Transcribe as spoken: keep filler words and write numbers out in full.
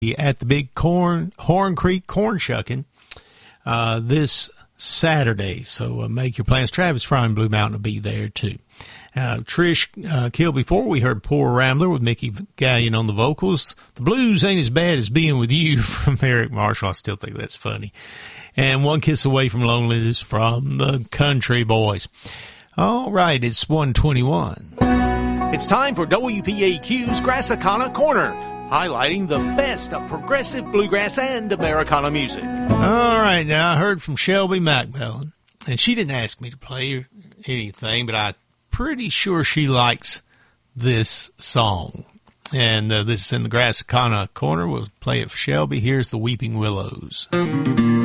at the big corn Horn Creek corn shucking uh, this Saturday. So uh, make your plans. Travis Fry and Blue Mountain will be there too. Uh, Trish uh, Kill before we heard Poor Rambler with Mickey Gallion on the vocals. The blues ain't as bad as being with you from Eric Marshall. I still think that's funny. And One Kiss Away from Loneliness from the Country Boys. All right, it's one twenty-one. It's time for W P A Q's Grassicana Corner, highlighting the best of progressive bluegrass and Americana music. All right, now I heard from Shelby McMillan, and she didn't ask me to play anything, but I'm pretty sure she likes this song. And uh, this is in the Grassicana Corner. We'll play it for Shelby. Here's the Weeping Willows.